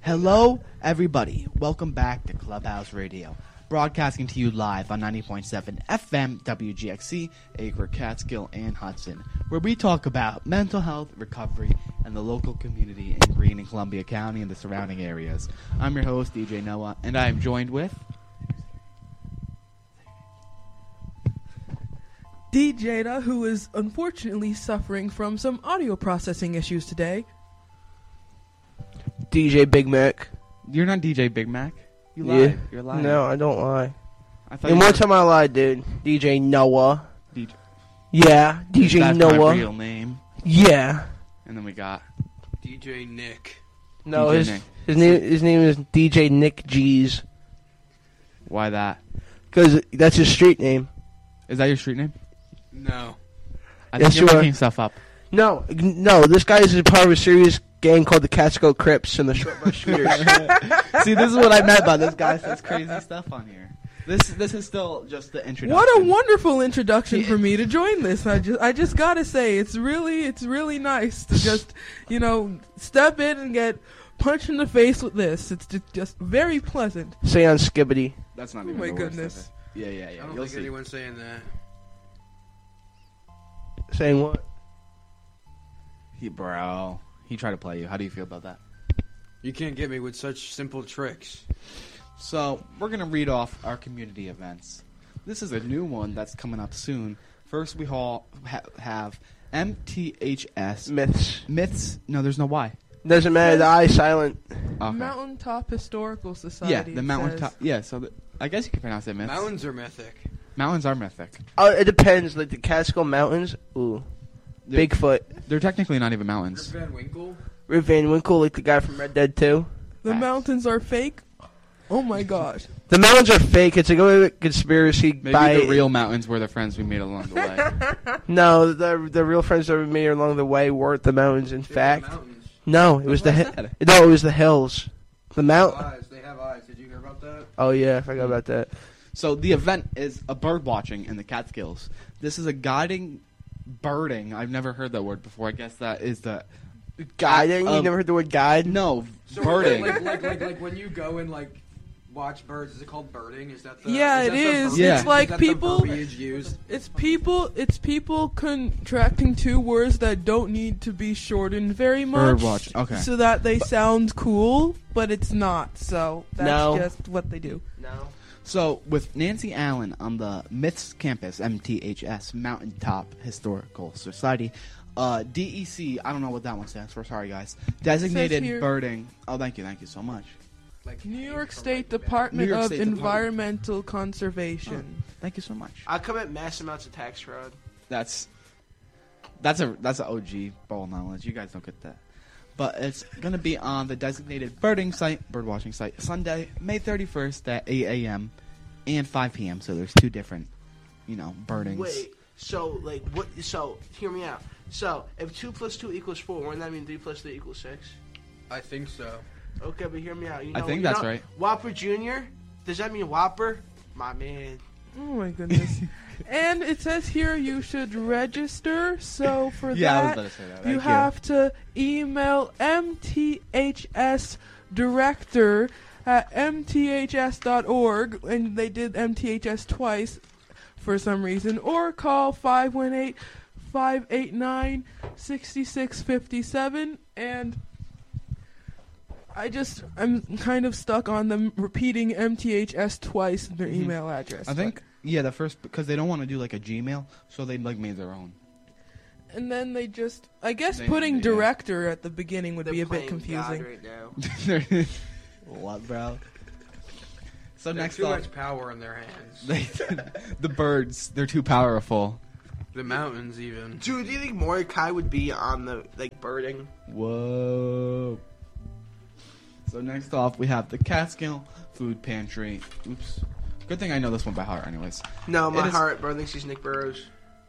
Hello, everybody. Welcome back to Clubhouse Radio, broadcasting to you live on 90.7 FM WGXC, Acre, Catskill, and Hudson, where we talk about mental health, recovery, and the local community in Greene and Columbia County and the surrounding areas. I'm your host, DJ Noah, and I am joined with... DJada, who is unfortunately suffering from some audio processing issues today. DJ Big Mac. You're not DJ Big Mac. You lied. Yeah. You're lying. No, I don't lie. I thought And you one were time I lied, dude. DJ Noah. DJ. Yeah, DJ That's Noah. my real name. Yeah. And then we got DJ Nick. No, DJ Nick. his name is DJ Nick G's. Why that? Because that's his street name. Is that your street name? No. I Yes, think you're you are. making stuff up. No, this guy is a part of a serious gang called the Catskill Crips and the Short Bus Shooters. See, this is what I meant by this guy says crazy stuff on here. This is still just the introduction. What a wonderful introduction for me to join this. I just gotta say, it's really nice to just, step in and get punched in the face with this. It's just very pleasant. Say on Skibbity. That's not Oh even my the worst of goodness. it. Yeah. I don't You'll think see. anyone's saying that. Saying what? Bro, he tried to play you. How do you feel about that? You can't get me with such simple tricks. So, we're going to read off our community events. This is a new one that's coming up soon. First, we have MTHS. Myths. No, there's no Y. Doesn't matter, the I silent. Okay. Mountaintop Historical Society. Yeah, the mountaintop. says. Yeah, so I guess you can pronounce it myths. Mountains are mythic. Mountains are mythic. It depends. Like the Catskill Mountains. Ooh. They're- Bigfoot. They're technically not even mountains. Van Winkle. Rip Van Winkle, like the guy from Red Dead 2. The Facts. mountains are fake. Oh my gosh. The mountains are fake. It's a conspiracy. Maybe by the real mountains were the friends we made along the way. No, the real friends that we made along the way weren't the mountains. In fact, Mountains. no, it was the That's what I said. no, it was the hills. The They have mount. eyes. They have eyes. Did you hear about that? Oh yeah, I forgot about that. So the event is a bird watching in the Catskills. This is a guiding birding. I've never heard that word before. I guess that is the Guiding. You Um, never heard the word guide? no So birding. like when you go and watch birds, is it called birding? Is that the Yeah, is it that the is. verbiage- Yeah. It's like is that the people. verbiage used? It's people contracting two words that don't need to be shortened very much. Birdwatch, okay. So that they sound cool, but it's not. So that's No. just what they do. No. So with Nancy Allen on the Myths campus, MTHS, Mountaintop Historical Society, DEC, I don't know what that one stands for, sorry guys, designated here- birding. Oh, thank you so much. Like New York from, State the Department New York of State Department. Environmental Conservation. Thank you so much. I commit mass amounts of tax fraud. That's an OG ball knowledge. You guys don't get that. But it's gonna be on the designated birdwatching site, Sunday, May 31st at 8 a.m. and 5 p.m. So there's two different, birdings. Wait. So like what? So hear me out. So if 2 + 2 = 4, wouldn't that mean 3 + 3 = 6? I think so. Okay, but hear me out. I think that's right. Whopper Jr. Does that mean Whopper? My man. Oh my goodness. And it says here you should register. So for Yeah, I was that, about to say that. you Thank have to email MTHS director at mths.org, and they did MTHS twice for some reason, or call 518-589-6657, and I'm kind of stuck on them repeating MTHS twice in their email address. I think the first, because they don't want to do like a Gmail, so they made their own. And then they just, I guess They- putting yeah. director at the beginning would They're be a bit playing confusing. God right now. What, bro? So They have next too off, much power in their hands. the birds, they're too powerful. The mountains, even. Dude, do you think Mordecai would be on the birding? Whoa. So next off, we have the Catskill Food Pantry. Oops. Good thing I know this one by heart, anyways. No, my It is- heart, bro, thinks he's Nick Burrows.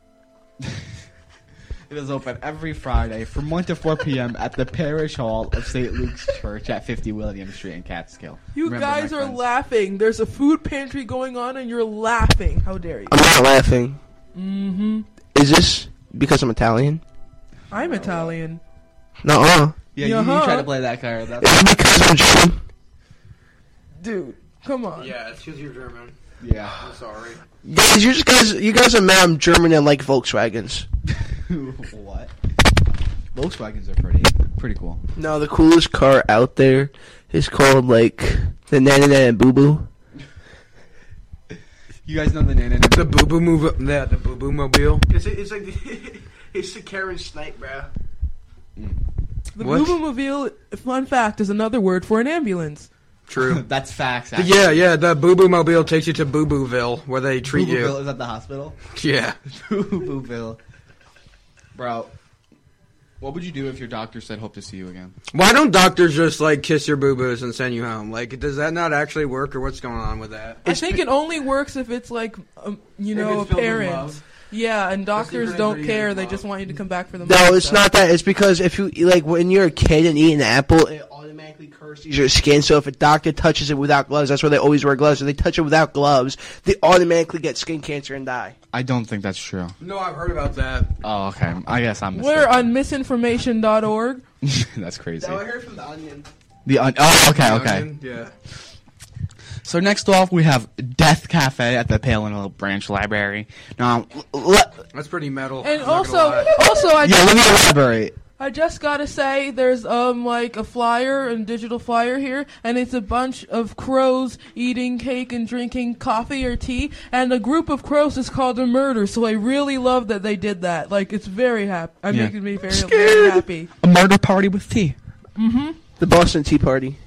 It is open every Friday from 1 to 4 p.m. at the Parish Hall of St. Luke's Church at 50 William Street in Catskill. You Remember, guys my are friends. laughing. There's a food pantry going on and you're laughing. How dare you? I'm not laughing. Mm-hmm. Is this because I'm Italian? I'm Italian. Nuh-uh. Yeah, you Uh-huh. try to play that card. That's It's because I'm German. Dude, come on. Yeah, it's because you're German. yeah. I'm sorry. Guys, you guys are mad I'm German and like Volkswagens. What? Volkswagens are pretty cool. No, the coolest car out there is called like the Nana and Boo Boo. You guys know the name? The Boo Boo move. Yeah, the Boo Boo mobile. It's like it's the Karen Snipe, bro. The What? Boo-Boo-mobile, fun fact, is another word for an ambulance. True. That's facts. Yeah, the Boo Boo mobile takes you to Boo Booville, where they treat you. Is at the hospital? Yeah. Booville. Bro, what would you do if your doctor said hope to see you again? Why don't doctors just like kiss your boo boos and send you home? Like, does that not actually work, or what's going on with that? I think it only works if it's like, you know, a it's filled with parent. love. Yeah, and doctors secret don't ingredient care. is They love. just want you to come back for the No, money it's stuff. not that. It's because if you like when you're a kid and eat an apple, it automatically curses your skin. So if a doctor touches it without gloves, that's why they always wear gloves. If they touch it without gloves, they automatically get skin cancer and die. I don't think that's true. No, I've heard about that. Oh, okay. I guess I'm We're mistaken. on misinformation.org. That's crazy. heard from the Onion. Oh, okay. Yeah. So next off, we have Death Cafe at the Palin Hill Branch Library. Now, That's pretty metal. And I'm not gonna lie. also, yeah, let me elaborate. I just gotta say, there's like a flyer and digital flyer here, and it's a bunch of crows eating cake and drinking coffee or tea, and a group of crows is called a murder. So I really love that they did that. Like, it's very happy. Yeah. Making me very happy. A murder party with tea. The Boston Tea Party.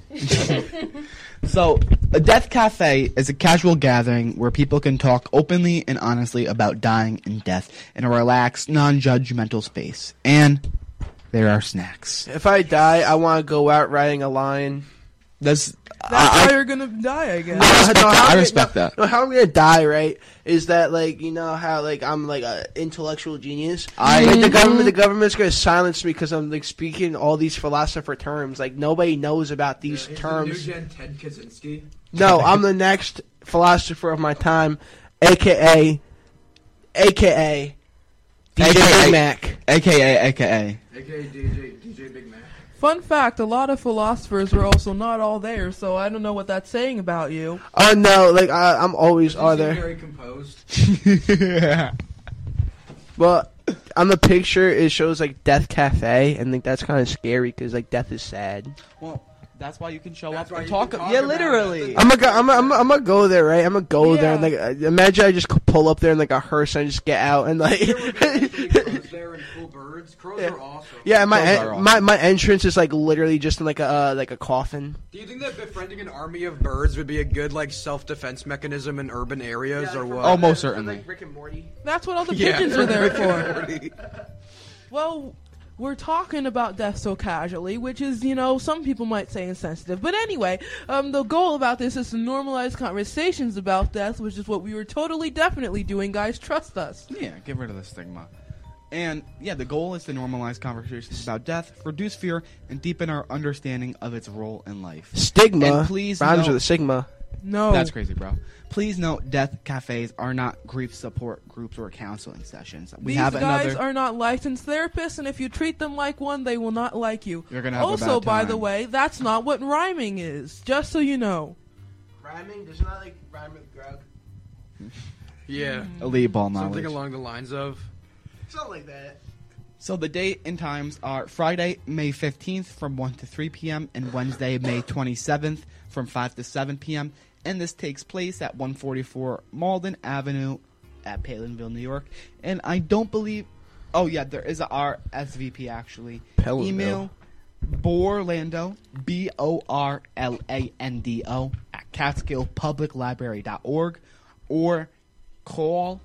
So, a Death Cafe is a casual gathering where people can talk openly and honestly about dying and death in a relaxed, non-judgmental space. And there are snacks. If I die, I want to go out riding a lion. That's That's how you're gonna die, I guess. I respect that. No, how I'm gonna die, right? Is that like you know how like I'm like a intellectual genius? Like, the government's gonna silence me because I'm like speaking all these philosopher terms. Like nobody knows about these terms. New Gen Ted Kaczynski. No, I'm the next philosopher of my time, aka DJ Big Mac. AKA. AKA DJ Big Man. Fun fact, a lot of philosophers were also not all there, so I don't know what that's saying about you. Oh no, like I'm always You seem there. very composed. Well, on the picture it shows like Death Cafe, and like that's kind of scary because like death is sad. Well, that's why you can show That's up why and you talk. can talk Yeah, about literally. it. I'm gonna go there, right? I'm gonna go there and Yeah. like imagine I just pull up there in like a hearse and just get out and like Crows there and cool birds. Crows are awesome. yeah. Those are awesome. My entrance is like literally just in like a coffin. Do you think that befriending an army of birds would be a good like self-defense mechanism in urban areas or what? Oh, most certainly. Rick and Morty. That's what all the Yeah. pigeons are there for. Well, we're talking about death so casually, which is, you know, some people might say insensitive. But anyway, the goal about this is to normalize conversations about death, which is what we were totally definitely doing, guys. Trust us. Yeah, get rid of the stigma. And, yeah, the goal is to normalize conversations about death, reduce fear, and deepen our understanding of its role in life. Stigma And please rhymes note- with a sigma. No. That's crazy, bro. Please note, death cafes are not grief support groups or counseling sessions. We These have guys another. are not licensed therapists, and if you treat them like one, they will not like you. You're gonna have a Also, bad by time. the way, that's not what rhyming is. Just so you know. Rhyming does not like rhyme with grug. Yeah. Elite ball knowledge. Something along the lines of. Something like that. So the date and times are Friday, May 15th from 1 to 3 p.m. and Wednesday, May 27th from 5 to 7 p.m. And this takes place at 144 Malden Avenue at Palinville, New York. And I don't believe... Oh, yeah, there is a RSVP, actually. Palinville. Email Borlando, BORLANDO, at CatskillPublicLibrary.org or call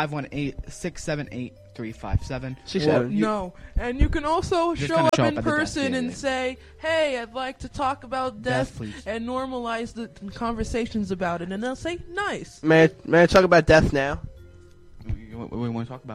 518-678-357. 67. No. And you can also Just show kinda up show up in at the desk, person yeah, and yeah. say, hey, I'd like to talk about death, please. and normalize the conversations about it. And they'll say, nice. May I talk about death now? What we want to talk about?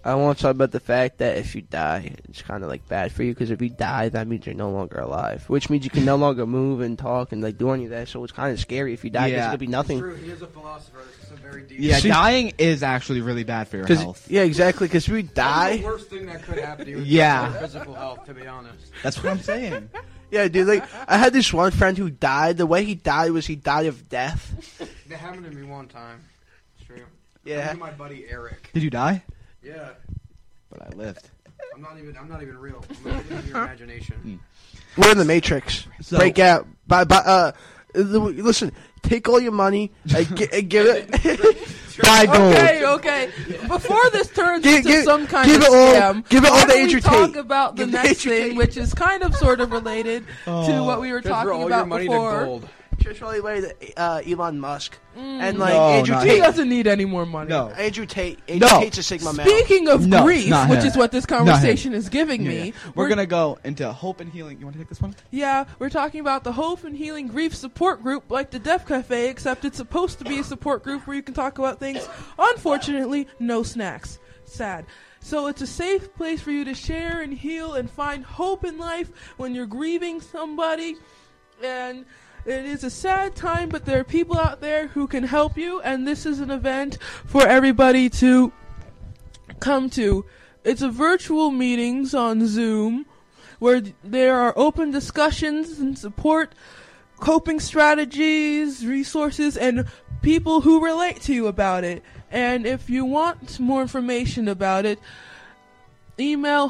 I want to talk about the fact that if you die, it's kind of like bad for you because if you die, that means you're no longer alive, which means you can no longer move and talk and like do any of that. So it's kind of scary if you die because Yeah. it could be nothing. True, he is a philosopher. This is a very deep. Yeah, See- dying is actually really bad for your 'Cause- health. Yeah, exactly. Because if we That's die, the worst thing that could happen to you. Is Yeah. your physical health. To be honest. That's what I'm saying. yeah, dude. Like I had this one friend who died. The way he died was he died of death. That happened to me one time. It's true. Yeah. Happened to my buddy Eric. Did you die? Yeah. But I lived. I'm not even real. I'm not even in your imagination. We're in the Matrix. So- Break out. Listen, take all your money and give it. Buy gold. Okay. Before this turns Give- into give- some kind give of it all- scam, give it all why to don't we Andrew talk Tate. about the Give it to next Andrew thing, Tate. which is kind of sort of related to what we were Transfer talking all about your money before. to gold. Just really way to Elon Musk and like No, Andrew not He Tate. doesn't need any more money. No. Andrew Tate. No. Tate's a Sigma male. Speaking of No, grief, not which him. is what this conversation is giving Yeah, me, yeah. We're gonna go into hope and healing. You want to take this one? Yeah, we're talking about the Hope and Healing Grief Support Group, like the Deaf Cafe, except it's supposed to be a support group where you can talk about things. Unfortunately, no snacks. Sad. So it's a safe place for you to share and heal and find hope in life when you're grieving somebody. And it is a sad time, but there are people out there who can help you, and this is an event for everybody to come to. It's a virtual meetings on Zoom where there are open discussions and support, coping strategies, resources, and people who relate to you about it. And if you want more information about it, email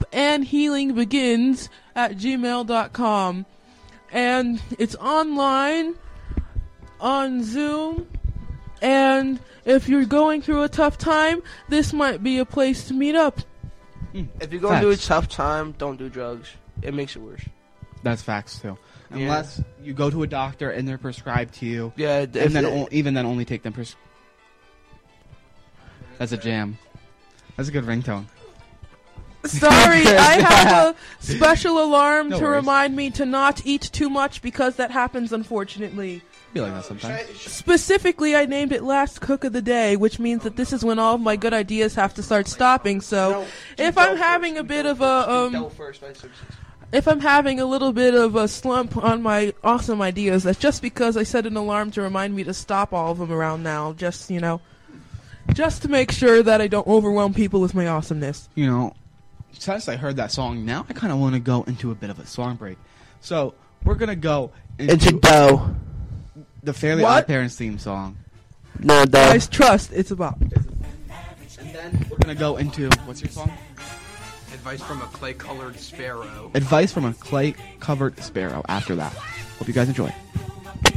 hopeandhealingbegins@gmail.com. And it's online on Zoom. And if you're going through a tough time, this might be a place to meet up. If you're going through a Facts. tough time, don't do drugs. It makes it worse. That's facts too. Yeah. Unless you go to a doctor and they're prescribed to you, Yeah, and then even then only take them. That's a jam. That's a good ringtone. Sorry, I have a special alarm No to worries. remind me to not eat too much because that happens, unfortunately. Be like that sometimes. Specifically, I named it Last Cook of the Day, which means that this is when all of my good ideas have to start stopping. So, if I'm having a bit of a if I'm having a little bit of a slump on my awesome ideas, that's just because I set an alarm to remind me to stop all of them around now. Just just to make sure that I don't overwhelm people with my awesomeness. You know, since I heard that song, now I kind of want to go into a bit of a song break. So we're gonna go It's a into dough. the Fairly What? Odd Parents theme song, No, dough. Guys, trust, it's about. and then we're gonna go into what's your song? Advice from a clay-colored sparrow. Advice from a clay-covered sparrow. After that, hope you guys enjoy.